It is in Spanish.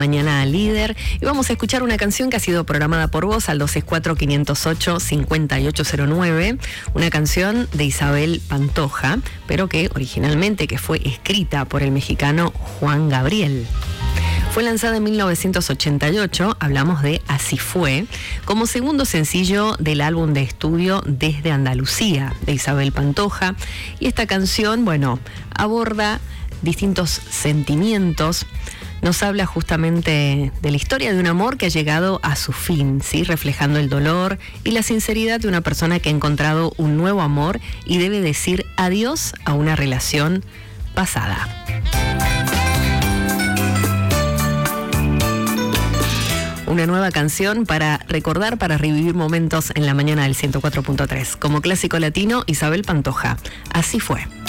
Mañana líder, y vamos a escuchar una canción que ha sido programada por vos al 264-508-5809, una canción de Isabel Pantoja, pero que originalmente fue escrita por el mexicano Juan Gabriel. Fue lanzada en 1988, hablamos de Así Fue, como segundo sencillo del álbum de estudio Desde Andalucía, de Isabel Pantoja, y esta canción, aborda distintos sentimientos. Nos habla justamente de la historia de un amor que ha llegado a su fin, ¿sí? Reflejando el dolor y la sinceridad de una persona que ha encontrado un nuevo amor y debe decir adiós a una relación pasada. Una nueva canción para recordar, para revivir momentos en la mañana del 104.3. Como clásico latino, Isabel Pantoja. Así fue.